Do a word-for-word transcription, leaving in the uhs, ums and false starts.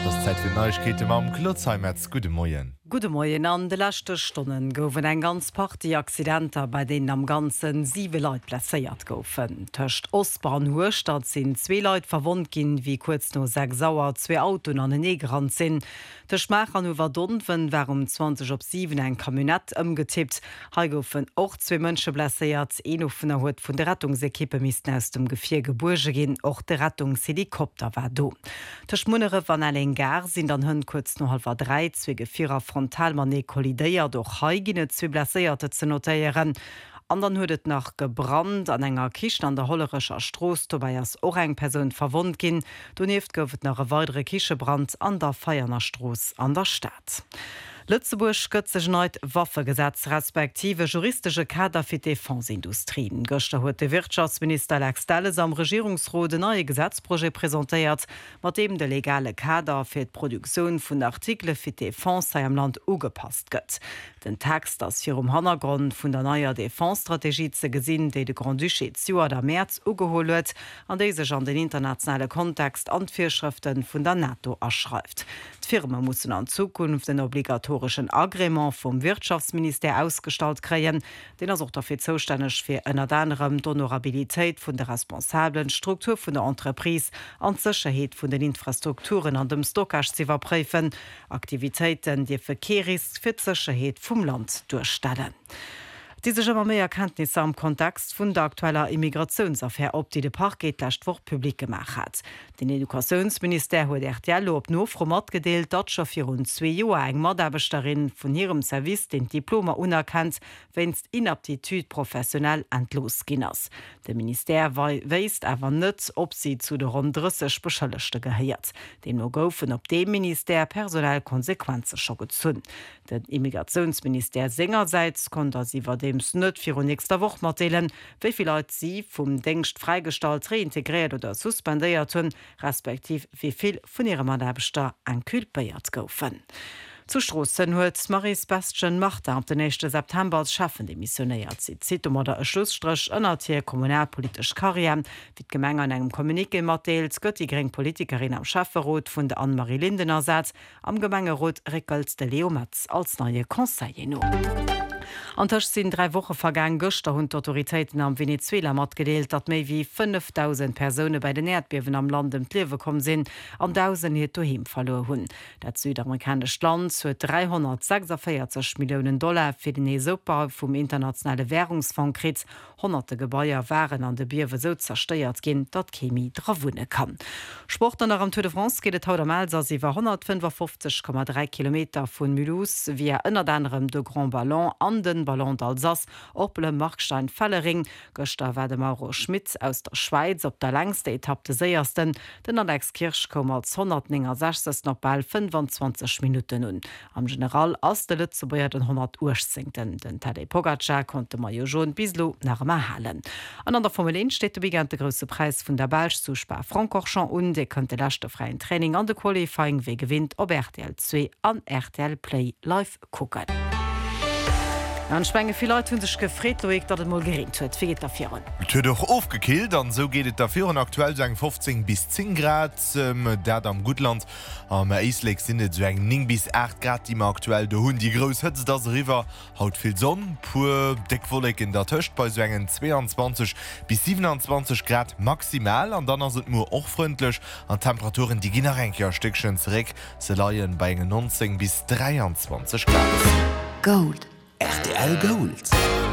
Das Zeit für Neuigkeiten am Klotzheimer. Gute Morgen. Gute Morgen an de letzte Stunden goufen ein ganz Party Accidenter, bei denen am ganzen sieben Leute blessiert goufen. Töcht Ostbahn Hurstadt sind zwei Leute verwundt gin, wie kurz nur sechs Sauer zwei Autos an den Negerrand sind. Der Schmach an Uverdunven war um zwanzig op sieben ein Kabinett umgetippt. Hier goufen auch zwei Menschen blessiert. Ein von der Hut von der Rettungsequipe missten aus dem Gefir geburge gin. Auch der Rettungshelikopter war do. Der Schmunnere van Allengar sind dann hun kurz noch halb drei zwei Gefierer Frontalmané kollidéiert doch haigine zwe blessierte ze notéieren. Andern huet nach gebrannt an enger Kicht an der hollerischer Stroos, dobei as och eng Person verwundt gin. Du neft goufet nach e weitere Kichebrand an der Feierner Stroos an der Stadt. Lützeburg gëtt sech neit Waffegesetz respektive juristische Kader fir de Fondsindustrien. Gëster huet de Wirtschaftsminister Alex Delles am Regierungsrat de neue Gesetzprojekt präsentiert, mat dem de legale Kader fir d' Produktion vun Artikel fir de Fonds sei am Land ugepasst gëtt. Den Text ass fir um Hannergrund vun der neuer Defensstrategie ze gesinn, déi de Grand Duché Zuer der März ugeholet, an déi sech an den internationale Kontext an d'Virschriften vun der NATO erschreift. D'Firme mussssen an Zukunft den obligatorischen Agreement vom Wirtschaftsminister ausgestalt kreien, den er auch dafür zuständig für einer anderem Honorabilität von der responsablen Struktur von der Entreprise und Sicherheit von den Infrastrukturen an dem Stockage zu überprüfen, Aktivitäten, die Verkehr ist für die Sicherheit vom Land durchstellen. Diese immer mehr Erkenntnisse am Kontext von der aktueller Immigrationsaffäre, ob die de Parquet letzte Woche publik gemacht hat. Den Edukationsminister hat R T L op no Format gedeelt, dat schon für rund zwei Jahre eng Madarbeiterin von ihrem Service den Diploma unerkannt, wenn's Inaptitude professionell entlos ginners. Der Minister weist aber nicht, ob sie zu der rund dreißig Beschuldigten gehört. Den no goufen op dem Minister personell Konsequenzen schon gezogen. Der Immigrationsminister seinerseits konnte sie über dem net fir nächster Woche martelen, wievi Leute sie vum Denkst freigestalt reintegriert oder suspendéiert hun, respektiv wieviel vun ihrem Mandabeter enkulpéiert goufen. Zu Strossen huet Maurice Bastian Martin am den nächsten September als schaffen demissionéiert. Sie zit um der Schlussstrich ënner hier kommunalpolitisch Karriere, wie d Gemeng an engem Kommuniké matdeelt, gëtt die gering Politikerin am Schafferrot vun der Anne-Marie Lindener Satz, am Gemengerot rekelt de Leo Matz als neue Conseiller. Anch sind drei Wochen vergangen Göster hun Autoritäten am Venezuela mat gedeelt, dat méi wie fünftausend Personen bei den Erdbewen am Land dem Tlewe kom sinn, an tausend het doheem verloren hunn. Dat südamerikanische Land huet dreihundertsechsundvierzig Millionen Dollar fir den Esopa vum internationale Währungsfonds krit. Hunderte Gebäier waren an de Bierwe so zersteiert gin, dat Chemie drawunne kann. Sport an am Tour de France geht haut am Elsass iwwer hundertfünfundfünfzig Komma drei Kilometer vun Mulhouse wie ënner anderem de Grand Ballon an den Ballon d'Alsace op le Markstein Fellering. Göster war de Mauro Schmidt aus der Schweiz op der längste Etappe des Seiersten. Den Alex Kirsch kom als hundertsechzig noch bald fünfundzwanzig Minuten nun. Am General ass de Lützeburger den hundert Uhr sinkten. Den Tadej Pogacar konnte ma jo schon bislo nach Mahalen. An an der Formel eins steht de der grösse Preis vun der Belge zu Spa-Francorchamps und de könnte lachte freien Training an de Qualifying wie gewinnt ob R T L zwei an R T L Play live gucken. An Spenge viel Leute hun sech gefréet loik, dat et mal geringt huet. Wie geht dafür? Et huet doch aufgekillt, an so geht et dafür an aktuell seg fünfzehn bis zehn Grad, ähm, dat am Gutland. Am Eisleg sinnet so eng neun bis acht Grad, die ma aktuell de hunn. Die Gros hëtz das River haut viel Sonn, pur Deckwollek in der Töcht bei so engen zweiundzwanzig bis siebenundzwanzig Grad maximal. An dann ass et nur och freundlich an Temperaturen, die ginner enker Stückchen zurück. Se laien bei engen neunzehn bis dreiundzwanzig Grad. Gold. R T L Gold.